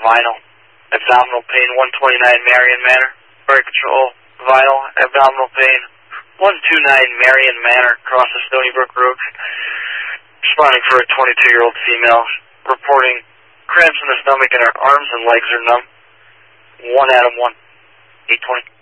vinyl. Abdominal pain, 129 Marion Manor. Fire control, vinyl, abdominal pain, 129 Marion Manor, across the Stony Brook Road. Responding for a 22-year-old female, reporting cramps in the stomach and her arms and legs are numb. 1 Adam 1, 820.